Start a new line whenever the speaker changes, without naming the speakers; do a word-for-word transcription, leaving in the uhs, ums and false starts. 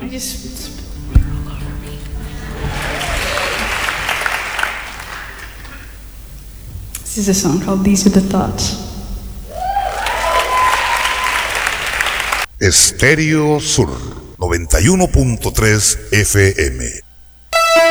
I just This is a song called These Are the Thoughts.
Estéreo Sur noventa y uno punto tres F M.